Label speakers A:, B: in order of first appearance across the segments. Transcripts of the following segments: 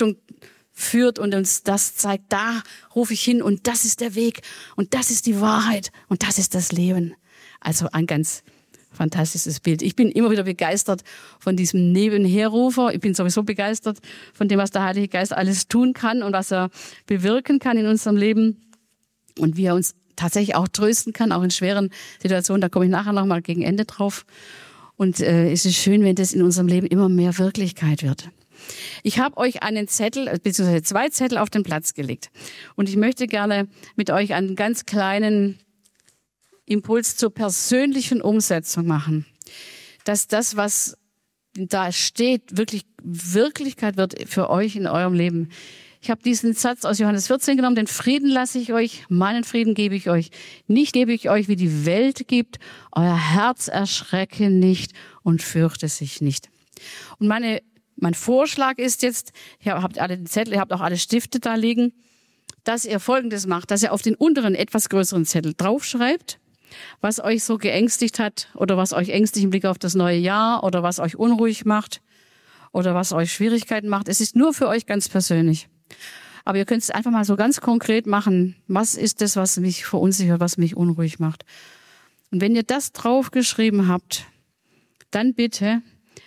A: Richtung führt und uns das zeigt, da rufe ich hin und das ist der Weg und das ist die Wahrheit und das ist das Leben. Also ein ganz fantastisches Bild. Ich bin immer wieder begeistert von diesem Nebenherrufer. Ich bin sowieso begeistert von dem, was der Heilige Geist alles tun kann und was er bewirken kann in unserem Leben und wie er uns tatsächlich auch trösten kann, auch in schweren Situationen. Da komme ich nachher noch mal gegen Ende drauf. Und es ist schön, wenn das in unserem Leben immer mehr Wirklichkeit wird. Ich habe euch einen Zettel, beziehungsweise 2 Zettel auf den Platz gelegt. Und ich möchte gerne mit euch einen ganz kleinen Impuls zur persönlichen Umsetzung machen. Dass das, was da steht, wirklich Wirklichkeit wird für euch in eurem Leben. Ich habe diesen Satz aus Johannes 14 genommen, den Frieden lasse ich euch, meinen Frieden gebe ich euch. Nicht gebe ich euch, wie die Welt gibt. Euer Herz erschrecke nicht und fürchte sich nicht. Und mein Vorschlag ist jetzt, ihr habt alle den Zettel, ihr habt auch alle Stifte da liegen, dass ihr Folgendes macht, dass ihr auf den unteren, etwas größeren Zettel draufschreibt, was euch so geängstigt hat oder was euch ängstlich im Blick auf das neue Jahr oder was euch unruhig macht oder was euch Schwierigkeiten macht. Es ist nur für euch ganz persönlich. Aber ihr könnt es einfach mal so ganz konkret machen. Was ist das, was mich verunsichert, was mich unruhig macht? Und wenn ihr das draufgeschrieben habt, dann bitte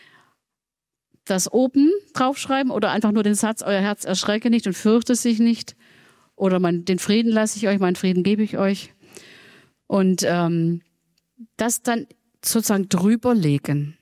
A: das oben draufschreiben oder einfach nur den Satz, euer Herz erschrecke nicht und fürchte sich nicht. Oder den Frieden lasse ich euch, meinen Frieden gebe ich euch. Und das dann sozusagen drüber legen.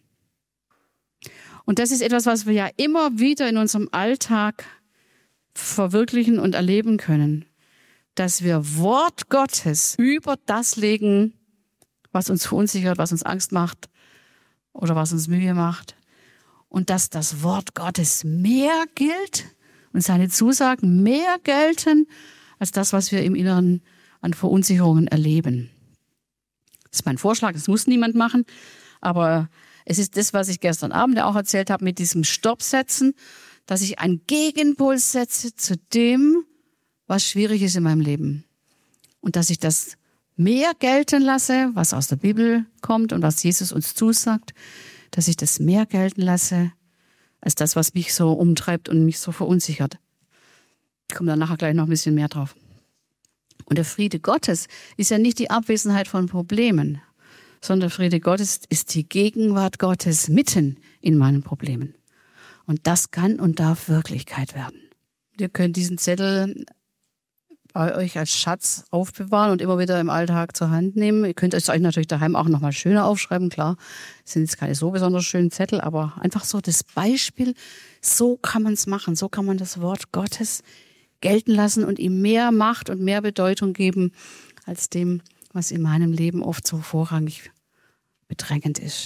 A: Und das ist etwas, was wir ja immer wieder in unserem Alltag verwirklichen und erleben können. Dass wir Wort Gottes über das legen, was uns verunsichert, was uns Angst macht oder was uns Mühe macht. Und dass das Wort Gottes mehr gilt und seine Zusagen mehr gelten als das, was wir im Inneren an Verunsicherungen erleben. Das ist mein Vorschlag, das muss niemand machen, aber es ist das, was ich gestern Abend auch erzählt habe mit diesem Stoppsetzen, dass ich einen Gegenpuls setze zu dem, was schwierig ist in meinem Leben. Und dass ich das mehr gelten lasse, was aus der Bibel kommt und was Jesus uns zusagt, dass ich das mehr gelten lasse, als das, was mich so umtreibt und mich so verunsichert. Ich komme da nachher gleich noch ein bisschen mehr drauf. Und der Friede Gottes ist ja nicht die Abwesenheit von Problemen, sondern der Friede Gottes ist die Gegenwart Gottes mitten in meinen Problemen. Und das kann und darf Wirklichkeit werden. Ihr könnt diesen Zettel bei euch als Schatz aufbewahren und immer wieder im Alltag zur Hand nehmen. Ihr könnt es euch natürlich daheim auch nochmal schöner aufschreiben, klar. Das sind jetzt keine so besonders schönen Zettel, aber einfach so das Beispiel, so kann man es machen, so kann man das Wort Gottes gelten lassen und ihm mehr Macht und mehr Bedeutung geben, als dem, was in meinem Leben oft so vorrangig bedrängend ist.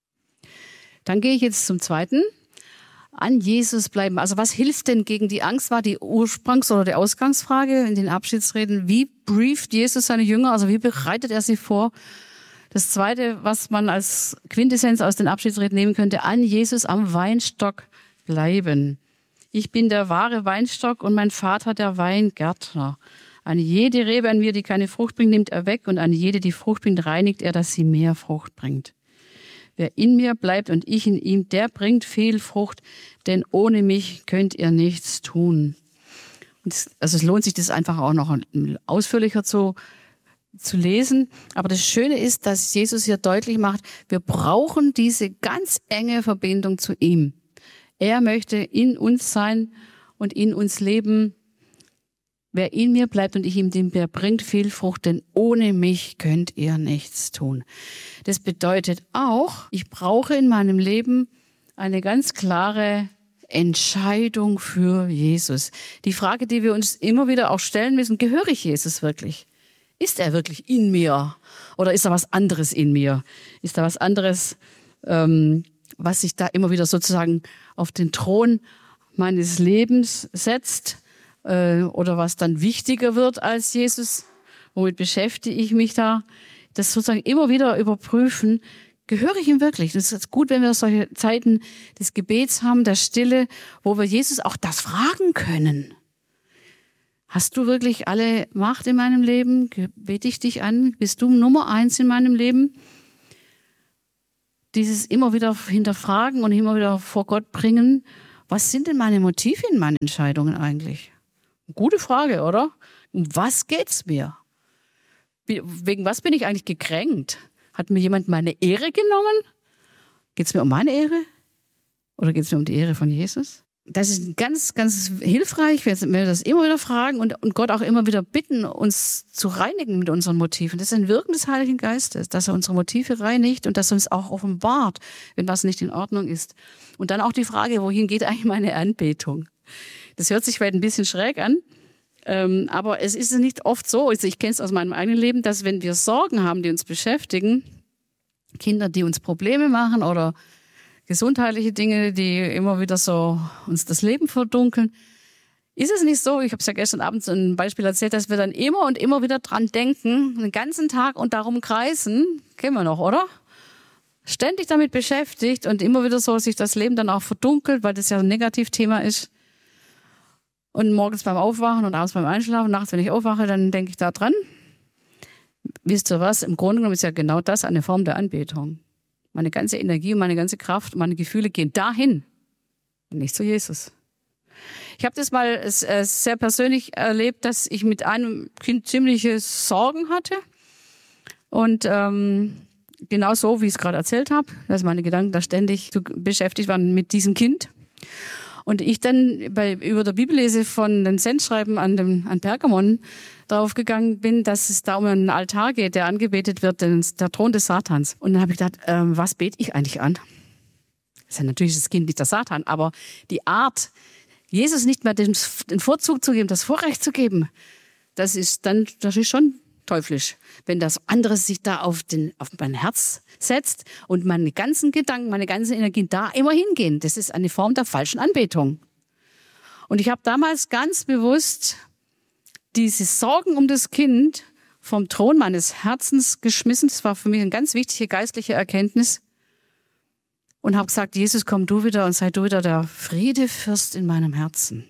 A: Dann gehe ich jetzt zum zweiten. An Jesus bleiben. Also was hilft denn gegen die Angst, war die Ursprungs- oder die Ausgangsfrage in den Abschiedsreden. Wie brieft Jesus seine Jünger? Also wie bereitet er sie vor? Das Zweite, was man als Quintessenz aus den Abschiedsreden nehmen könnte, an Jesus am Weinstock bleiben. Ich bin der wahre Weinstock und mein Vater der Weingärtner. An jede Rebe an mir, die keine Frucht bringt, nimmt er weg und an jede, die Frucht bringt, reinigt er, dass sie mehr Frucht bringt. Wer in mir bleibt und ich in ihm, der bringt viel Frucht, denn ohne mich könnt ihr nichts tun. Also es lohnt sich, das einfach auch noch ausführlicher zu lesen. Aber das Schöne ist, dass Jesus hier deutlich macht, wir brauchen diese ganz enge Verbindung zu ihm. Er möchte in uns sein und in uns leben. Wer in mir bleibt und ich in ihm, der bringt viel Frucht, denn ohne mich könnt ihr nichts tun. Das bedeutet auch, ich brauche in meinem Leben eine ganz klare Entscheidung für Jesus. Die Frage, die wir uns immer wieder auch stellen müssen, gehöre ich Jesus wirklich? Ist er wirklich in mir? Oder ist da was anderes in mir? Ist da was anderes, was sich da immer wieder sozusagen auf den Thron meines Lebens setzt? Oder was dann wichtiger wird als Jesus, womit beschäftige ich mich da? Das sozusagen immer wieder überprüfen, gehöre ich ihm wirklich? Das ist gut, wenn wir solche Zeiten des Gebets haben, der Stille, wo wir Jesus auch das fragen können. Hast du wirklich alle Macht in meinem Leben? Bete ich dich an? Bist du Nummer 1 in meinem Leben? Dieses immer wieder hinterfragen und immer wieder vor Gott bringen, Was sind denn meine Motive in meinen Entscheidungen eigentlich? Gute Frage, oder? Um was geht's mir? Wegen was bin ich eigentlich gekränkt? Hat mir jemand meine Ehre genommen? Geht's mir um meine Ehre? Oder geht's mir um die Ehre von Jesus? Das ist ganz, ganz hilfreich, wenn wir das immer wieder fragen und Gott auch immer wieder bitten, uns zu reinigen mit unseren Motiven. Das ist ein Wirken des Heiligen Geistes, dass er unsere Motive reinigt und dass er uns auch offenbart, wenn was nicht in Ordnung ist. Und dann auch die Frage, wohin geht eigentlich meine Anbetung? Das hört sich vielleicht ein bisschen schräg an, aber es ist nicht oft so, also ich kenne es aus meinem eigenen Leben, dass wenn wir Sorgen haben, die uns beschäftigen, Kinder, die uns Probleme machen oder gesundheitliche Dinge, die immer wieder so uns das Leben verdunkeln. Ist es nicht so, ich habe es ja gestern Abend so ein Beispiel erzählt, dass wir dann immer und immer wieder dran denken, den ganzen Tag und darum kreisen, kennen wir noch, oder? Ständig damit beschäftigt und immer wieder so sich das Leben dann auch verdunkelt, weil das ja ein Negativthema ist. Und morgens beim Aufwachen und abends beim Einschlafen, nachts, wenn ich aufwache, dann denke ich da dran. Wisst ihr was? Im Grunde genommen ist ja genau das eine Form der Anbetung. Meine ganze Energie und meine ganze Kraft, meine Gefühle gehen dahin, nicht zu Jesus. Ich habe das mal sehr persönlich erlebt, dass ich mit einem Kind ziemliche Sorgen hatte. Und genau so, wie ich es gerade erzählt habe, dass meine Gedanken da ständig beschäftigt waren mit diesem Kind. Und ich dann über der Bibellese von den Sendschreiben an Pergamon drauf gegangen bin, dass es da um einen Altar geht, der angebetet wird, der Thron des Satans. Und dann habe ich gedacht, was bete ich eigentlich an? Das ist ja natürlich das Kind, nicht der Satan, aber die Art, Jesus nicht mehr den Vorzug zu geben, das Vorrecht zu geben, das ist schon teuflisch. Wenn das andere sich da auf mein Herz setzt und meine ganzen Gedanken, meine ganzen Energien da immer hingehen, das ist eine Form der falschen Anbetung. Und ich habe damals ganz bewusst diese Sorgen um das Kind vom Thron meines Herzens geschmissen. Das war für mich eine ganz wichtige geistliche Erkenntnis. Und habe gesagt, Jesus, komm du wieder und sei du wieder der Friedefürst in meinem Herzen.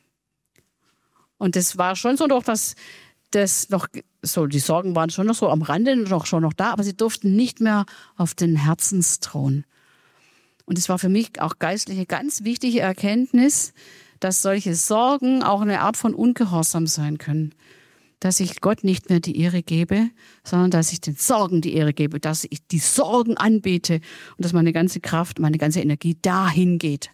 A: Und das war schon so doch, dass das noch so, die Sorgen waren schon noch so am Rande, schon noch da, aber sie durften nicht mehr auf den Herzensthron. Und es war für mich auch geistliche ganz wichtige Erkenntnis, dass solche Sorgen auch eine Art von Ungehorsam sein können. Dass ich Gott nicht mehr die Ehre gebe, sondern dass ich den Sorgen die Ehre gebe, dass ich die Sorgen anbete und dass meine ganze Kraft, meine ganze Energie dahin geht.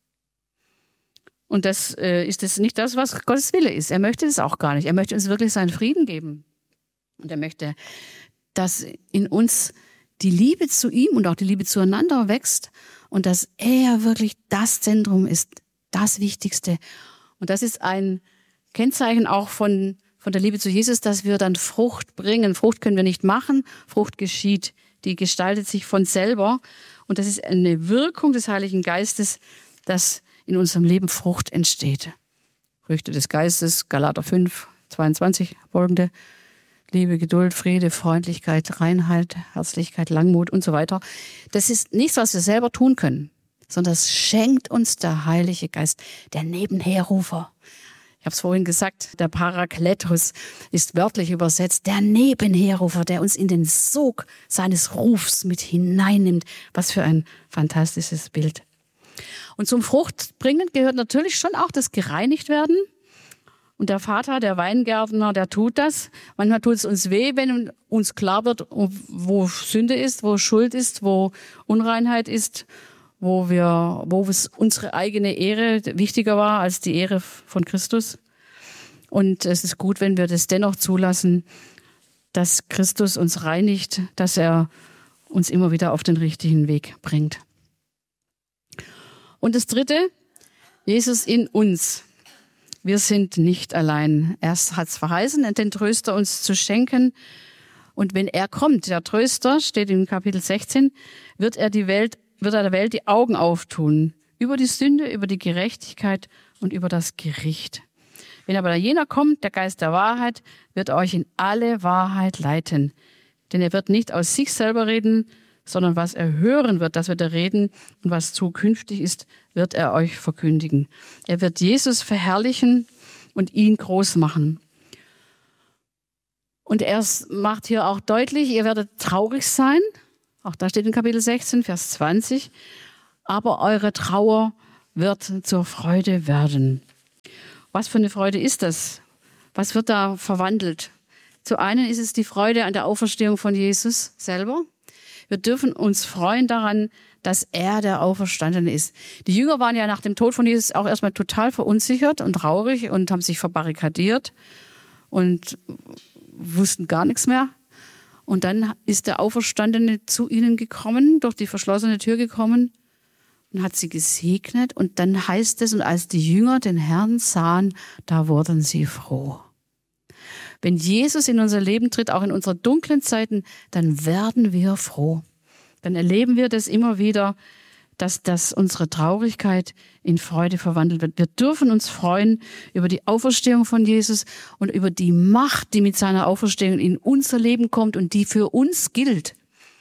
A: Und das ist das nicht das, was Gottes Wille ist. Er möchte das auch gar nicht. Er möchte uns wirklich seinen Frieden geben. Und er möchte, dass in uns die Liebe zu ihm und auch die Liebe zueinander wächst und dass er wirklich das Zentrum ist, das Wichtigste. Und das ist ein Kennzeichen auch von der Liebe zu Jesus, dass wir dann Frucht bringen. Frucht können wir nicht machen, Frucht geschieht. Die gestaltet sich von selber. Und das ist eine Wirkung des Heiligen Geistes, dass in unserem Leben Frucht entsteht. Früchte des Geistes, Galater 5, 22 folgende. Liebe, Geduld, Friede, Freundlichkeit, Reinheit, Herzlichkeit, Langmut und so weiter. Das ist nichts, was wir selber tun können, sondern das schenkt uns der Heilige Geist, der Nebenherrufer. Ich habe es vorhin gesagt, der Parakletos ist wörtlich übersetzt, der Nebenherrufer, der uns in den Sog seines Rufs mit hineinnimmt. Was für ein fantastisches Bild. Und zum Fruchtbringen gehört natürlich schon auch das Gereinigtwerden. Und der Vater, der Weingärtner, der tut das. Manchmal tut es uns weh, wenn uns klar wird, wo Sünde ist, wo Schuld ist, wo Unreinheit ist, wo es unsere eigene Ehre wichtiger war als die Ehre von Christus. Und es ist gut, wenn wir das dennoch zulassen, dass Christus uns reinigt, dass er uns immer wieder auf den richtigen Weg bringt. Und das Dritte, Jesus in uns. Wir sind nicht allein. Er hat es verheißen, den Tröster uns zu schenken. Und wenn er kommt, der Tröster, steht in Kapitel 16, wird er der Welt die Augen auftun. Über die Sünde, über die Gerechtigkeit und über das Gericht. Wenn aber jener kommt, der Geist der Wahrheit, wird euch in alle Wahrheit leiten. Denn er wird nicht aus sich selber reden, sondern was er hören wird, das wird er reden. Und was zukünftig ist, wird er euch verkündigen. Er wird Jesus verherrlichen und ihn groß machen. Und er macht hier auch deutlich, ihr werdet traurig sein. Auch da steht in Kapitel 16, Vers 20. Aber eure Trauer wird zur Freude werden. Was für eine Freude ist das? Was wird da verwandelt? Zu einem ist es die Freude an der Auferstehung von Jesus selber. Wir dürfen uns freuen daran, dass er der Auferstandene ist. Die Jünger waren ja nach dem Tod von Jesus auch erstmal total verunsichert und traurig und haben sich verbarrikadiert und wussten gar nichts mehr. Und dann ist der Auferstandene zu ihnen gekommen, durch die verschlossene Tür gekommen und hat sie gesegnet. Und dann heißt es, und als die Jünger den Herrn sahen, da wurden sie froh. Wenn Jesus in unser Leben tritt, auch in unseren dunklen Zeiten, dann werden wir froh. Dann erleben wir das immer wieder, dass unsere Traurigkeit in Freude verwandelt wird. Wir dürfen uns freuen über die Auferstehung von Jesus und über die Macht, die mit seiner Auferstehung in unser Leben kommt und die für uns gilt.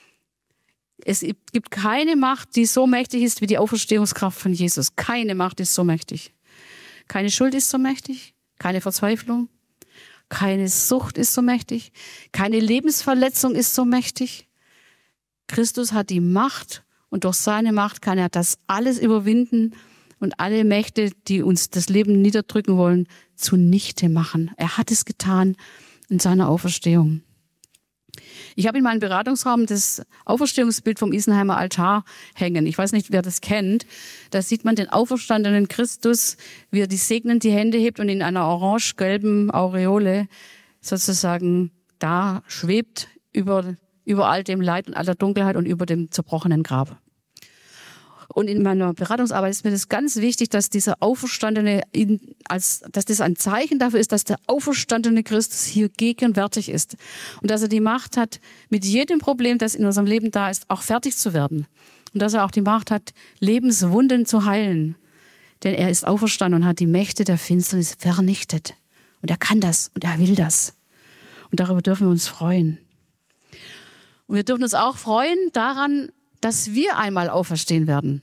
A: Es gibt keine Macht, die so mächtig ist wie die Auferstehungskraft von Jesus. Keine Macht ist so mächtig. Keine Schuld ist so mächtig, keine Verzweiflung, keine Sucht ist so mächtig, keine Lebensverletzung ist so mächtig. Christus hat die Macht und durch seine Macht kann er das alles überwinden und alle Mächte, die uns das Leben niederdrücken wollen, zunichte machen. Er hat es getan in seiner Auferstehung. Ich habe in meinem Beratungsraum das Auferstehungsbild vom Isenheimer Altar hängen. Ich weiß nicht, wer das kennt. Da sieht man den auferstandenen Christus, wie er die segnend die Hände hebt und in einer orange-gelben Aureole sozusagen da schwebt über all dem Leid und aller Dunkelheit und über dem zerbrochenen Grab. Und in meiner Beratungsarbeit ist mir das ganz wichtig, dass dieser Auferstandene, dass das ein Zeichen dafür ist, dass der auferstandene Christus hier gegenwärtig ist. Und dass er die Macht hat, mit jedem Problem, das in unserem Leben da ist, auch fertig zu werden. Und dass er auch die Macht hat, Lebenswunden zu heilen. Denn er ist auferstanden und hat die Mächte der Finsternis vernichtet. Und er kann das und er will das. Und darüber dürfen wir uns freuen. Und wir dürfen uns auch freuen daran, dass wir einmal auferstehen werden.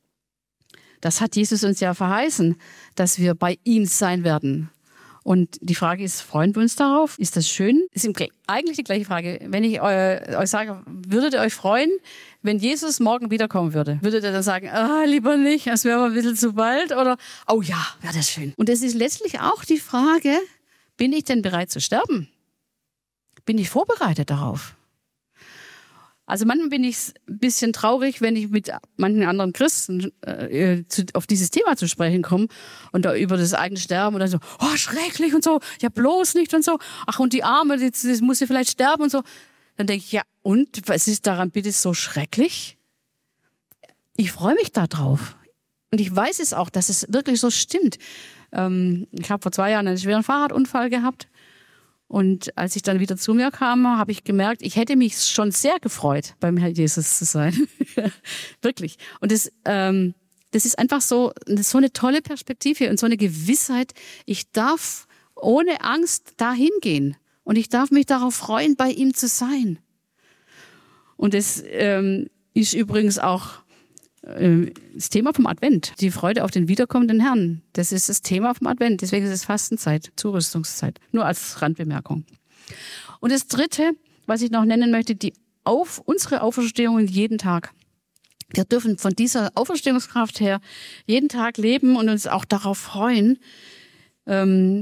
A: Das hat Jesus uns ja verheißen, dass wir bei ihm sein werden. Und die Frage ist, freuen wir uns darauf? Ist das schön? Ist eigentlich die gleiche Frage. Wenn ich euch sage, würdet ihr euch freuen, wenn Jesus morgen wiederkommen würde? Würdet ihr dann sagen, lieber nicht, das wäre mal ein bisschen zu bald? Oder, oh ja, wäre das schön. Und es ist letztlich auch die Frage, bin ich denn bereit zu sterben? Bin ich vorbereitet darauf? Also manchmal bin ich ein bisschen traurig, wenn ich mit manchen anderen Christen auf dieses Thema zu sprechen komme und da über das eigene Sterben und dann so, oh, schrecklich und so, ja bloß nicht und so, ach und die Arme, das muss ja vielleicht sterben und so. Dann denke ich, ja und, was ist daran bitte so schrecklich? Ich freue mich da drauf. Und ich weiß es auch, dass es wirklich so stimmt. Ich habe vor 2 Jahren einen schweren Fahrradunfall gehabt. Und als ich dann wieder zu mir kam, habe ich gemerkt, ich hätte mich schon sehr gefreut, beim Herrn Jesus zu sein. Wirklich. Und das ist einfach so eine tolle Perspektive und so eine Gewissheit. Ich darf ohne Angst dahin gehen. Und ich darf mich darauf freuen, bei ihm zu sein. Und das ist übrigens auch das Thema vom Advent, die Freude auf den wiederkommenden Herrn. Das ist das Thema vom Advent. Deswegen ist es Fastenzeit, Zurüstungszeit. Nur als Randbemerkung. Und das Dritte, was ich noch nennen möchte, unsere Auferstehung jeden Tag. Wir dürfen von dieser Auferstehungskraft her jeden Tag leben und uns auch darauf freuen. Wir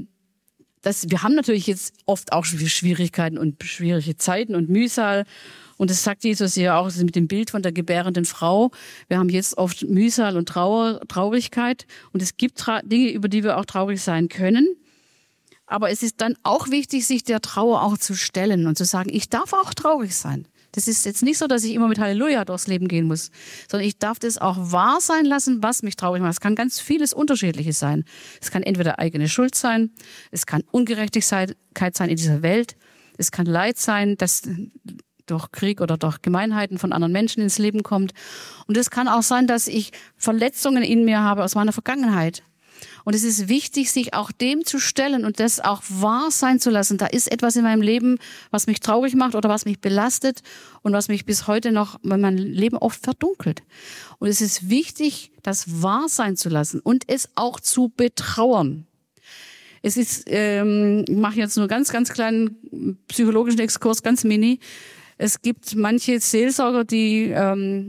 A: haben natürlich jetzt oft auch Schwierigkeiten und schwierige Zeiten und Mühsal. Und das sagt Jesus ja auch mit dem Bild von der gebärenden Frau. Wir haben jetzt oft Mühsal und Traurigkeit. Und es gibt Dinge, über die wir auch traurig sein können. Aber es ist dann auch wichtig, sich der Trauer auch zu stellen und zu sagen, ich darf auch traurig sein. Das ist jetzt nicht so, dass ich immer mit Halleluja durchs Leben gehen muss, sondern ich darf das auch wahr sein lassen, was mich traurig macht. Es kann ganz vieles Unterschiedliches sein. Es kann entweder eigene Schuld sein, es kann Ungerechtigkeit sein in dieser Welt, es kann Leid sein, das durch Krieg oder durch Gemeinheiten von anderen Menschen ins Leben kommt. Und es kann auch sein, dass ich Verletzungen in mir habe aus meiner Vergangenheit. Und es ist wichtig, sich auch dem zu stellen und das auch wahr sein zu lassen. Da ist etwas in meinem Leben, was mich traurig macht oder was mich belastet und was mich bis heute noch, mein Leben oft verdunkelt. Und es ist wichtig, das wahr sein zu lassen und es auch zu betrauern. Es ist, ich mache jetzt nur ganz, ganz kleinen psychologischen Exkurs, ganz mini. Es gibt manche Seelsorger, die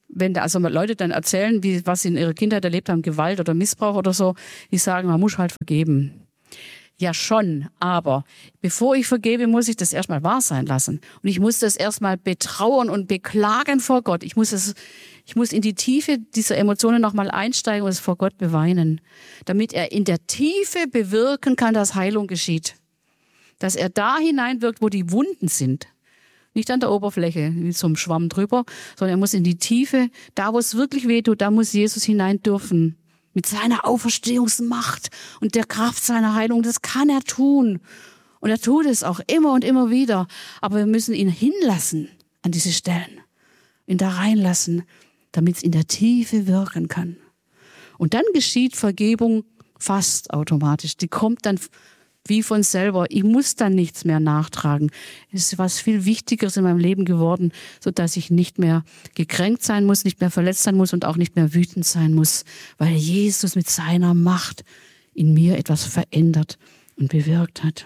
A: wenn da also Leute dann erzählen, was sie in ihrer Kindheit erlebt haben, Gewalt oder Missbrauch oder so, die sagen, man muss halt vergeben. Ja schon, aber bevor ich vergebe, muss ich das erstmal wahr sein lassen. Und ich muss das erstmal betrauern und beklagen vor Gott. Ich muss in die Tiefe dieser Emotionen nochmal einsteigen und es vor Gott beweinen, damit er in der Tiefe bewirken kann, dass Heilung geschieht. Dass er da hineinwirkt, wo die Wunden sind. Nicht an der Oberfläche, wie so ein Schwamm drüber, sondern er muss in die Tiefe, da wo es wirklich wehtut, da muss Jesus hinein dürfen. Mit seiner Auferstehungsmacht und der Kraft seiner Heilung, das kann er tun. Und er tut es auch immer und immer wieder. Aber wir müssen ihn hinlassen an diese Stellen, ihn da reinlassen, damit es in der Tiefe wirken kann. Und dann geschieht Vergebung fast automatisch. Die kommt dann wie von selber. Ich muss dann nichts mehr nachtragen. Es ist was viel Wichtigeres in meinem Leben geworden, sodass ich nicht mehr gekränkt sein muss, nicht mehr verletzt sein muss und auch nicht mehr wütend sein muss, weil Jesus mit seiner Macht in mir etwas verändert und bewirkt hat.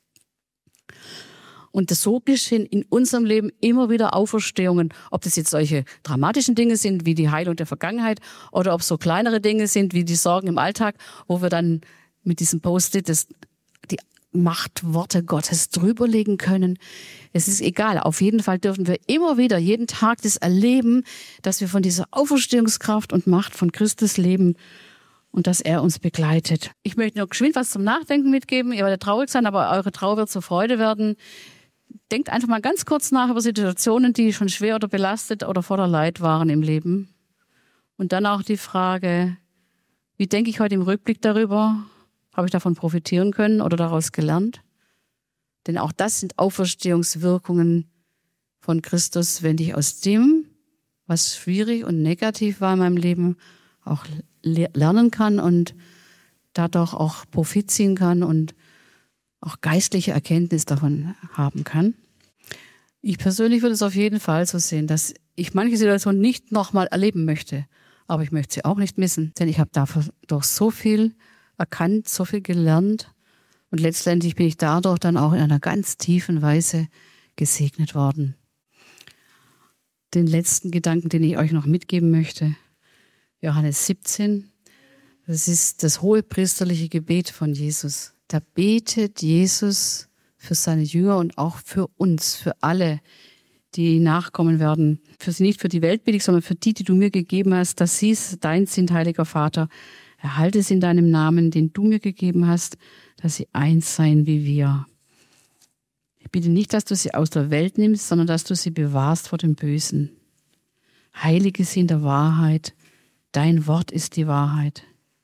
A: Und so geschehen in unserem Leben immer wieder Auferstehungen, ob das jetzt solche dramatischen Dinge sind wie die Heilung der Vergangenheit oder ob es so kleinere Dinge sind wie die Sorgen im Alltag, wo wir dann mit diesem Post-it die Machtworte Gottes drüberlegen können. Es ist egal. Auf jeden Fall dürfen wir immer wieder, jeden Tag das erleben, dass wir von dieser Auferstehungskraft und Macht von Christus leben und dass er uns begleitet. Ich möchte noch geschwind was zum Nachdenken mitgeben. Ihr werdet traurig sein, aber eure Trauer wird zur Freude werden. Denkt einfach mal ganz kurz nach über Situationen, die schon schwer oder belastet oder voller Leid waren im Leben. Und dann auch die Frage, wie denke ich heute im Rückblick darüber? Habe ich davon profitieren können oder daraus gelernt? Denn auch das sind Auferstehungswirkungen von Christus, wenn ich aus dem, was schwierig und negativ war in meinem Leben, auch lernen kann und dadurch auch Profit ziehen kann und auch geistliche Erkenntnis davon haben kann. Ich persönlich würde es auf jeden Fall so sehen, dass ich manche Situationen nicht nochmal erleben möchte, aber ich möchte sie auch nicht missen, denn ich habe dadurch so viel erkannt, so viel gelernt und letztendlich bin ich dadurch dann auch in einer ganz tiefen Weise gesegnet worden. Den letzten Gedanken, den ich euch noch mitgeben möchte, Johannes 17, das ist das hohepriesterliche Gebet von Jesus. Da betet Jesus für seine Jünger und auch für uns, für alle, die nachkommen werden. Nicht für die Welt bete ich, sondern für die du mir gegeben hast, dass sie dein sind, heiliger Vater. Erhalte es in deinem Namen, den du mir gegeben hast, dass sie eins seien wie wir. Ich bitte nicht, dass du sie aus der Welt nimmst, sondern dass du sie bewahrst vor dem Bösen. Heilige sie in der Wahrheit. Dein Wort ist die Wahrheit.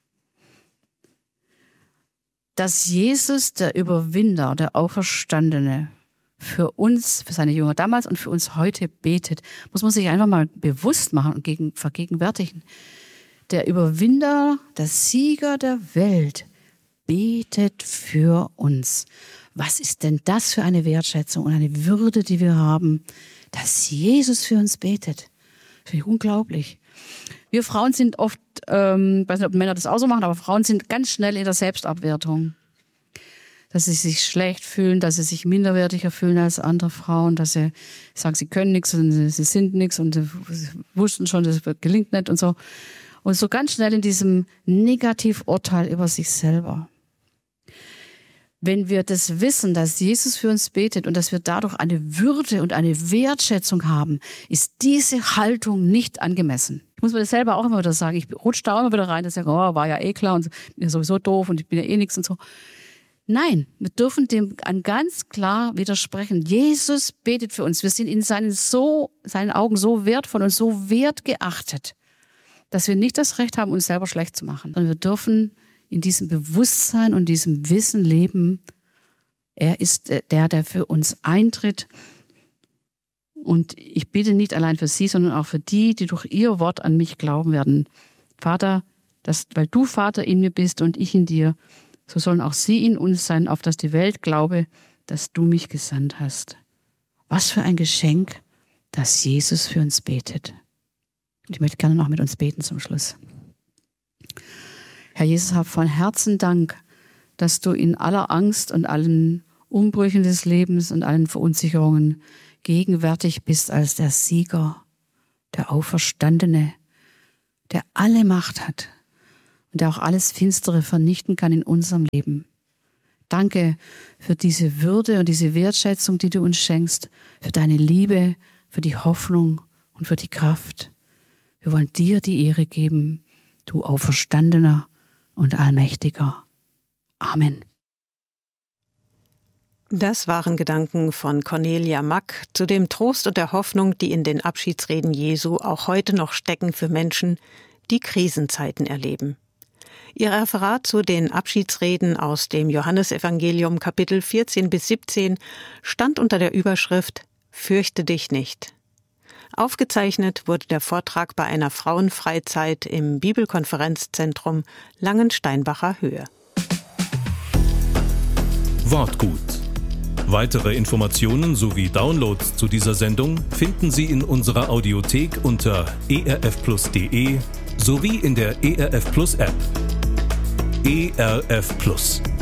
A: Dass Jesus, der Überwinder, der Auferstandene, für uns, für seine Jünger damals und für uns heute betet, muss man sich einfach mal bewusst machen und vergegenwärtigen. Der Überwinder, der Sieger der Welt, betet für uns. Was ist denn das für eine Wertschätzung und eine Würde, die wir haben, dass Jesus für uns betet? Finde ich unglaublich. Wir Frauen sind oft, ich weiß nicht, ob Männer das auch so machen, aber Frauen sind ganz schnell in der Selbstabwertung. Dass sie sich schlecht fühlen, dass sie sich minderwertiger fühlen als andere Frauen, dass sie sagen, sie können nichts und sie sind nichts und sie wussten schon, das gelingt nicht und so. Und so ganz schnell in diesem Negativurteil über sich selber. Wenn wir das wissen, dass Jesus für uns betet und dass wir dadurch eine Würde und eine Wertschätzung haben, ist diese Haltung nicht angemessen. Ich muss mir das selber auch immer wieder sagen. Ich rutsche da auch immer wieder rein, dass ich sage, war ja eh klar und bin ja sowieso doof und ich bin ja eh nichts und so. Nein, wir dürfen dem ganz klar widersprechen. Jesus betet für uns. Wir sind in seinen Augen so wertvoll und so wertgeachtet, dass wir nicht das Recht haben, uns selber schlecht zu machen. Sondern wir dürfen in diesem Bewusstsein und diesem Wissen leben, er ist der für uns eintritt. Und ich bitte nicht allein für sie, sondern auch für die durch ihr Wort an mich glauben werden. Vater, weil du Vater in mir bist und ich in dir, so sollen auch sie in uns sein, auf dass die Welt glaube, dass du mich gesandt hast. Was für ein Geschenk, dass Jesus für uns betet. Und ich möchte gerne noch mit uns beten zum Schluss. Herr Jesus, hab von Herzen Dank, dass du in aller Angst und allen Umbrüchen des Lebens und allen Verunsicherungen gegenwärtig bist als der Sieger. der Auferstandene, der alle Macht hat und der auch alles Finstere vernichten kann in unserem Leben. Danke für diese Würde und diese Wertschätzung, die du uns schenkst, für deine Liebe, für die Hoffnung und für die Kraft. Wir wollen dir die Ehre geben, du Auferstandener und Allmächtiger. Amen.
B: Das waren Gedanken von Cornelia Mack zu dem Trost und der Hoffnung, die in den Abschiedsreden Jesu auch heute noch stecken für Menschen, die Krisenzeiten erleben. Ihr Referat zu den Abschiedsreden aus dem Johannesevangelium Kapitel 14 bis 17 stand unter der Überschrift »Fürchte dich nicht«. Aufgezeichnet wurde der Vortrag bei einer Frauenfreizeit im Bibelkonferenzzentrum Langensteinbacher Höhe.
C: Wortgut. Weitere Informationen sowie Downloads zu dieser Sendung finden Sie in unserer Audiothek unter erfplus.de sowie in der ERF Plus App. ERF Plus.